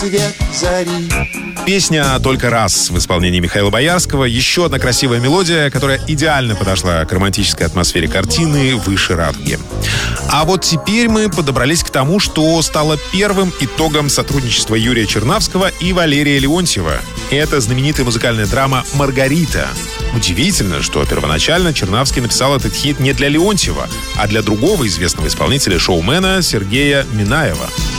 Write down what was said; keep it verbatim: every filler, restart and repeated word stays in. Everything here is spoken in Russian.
Свет зари. Песня «Только раз» в исполнении Михаила Боярского. Еще одна красивая мелодия, которая идеально подошла к романтической атмосфере картины «Выше радуги». А вот теперь мы подобрались к тому, что стало первым итогом сотрудничества Юрия Чернавского и Валерия Леонтьева. Это знаменитая музыкальная драма «Маргарита». Удивительно, что первоначально Чернавский написал этот хит не для Леонтьева, а для другого известного исполнителя-шоумена Сергея Минаева.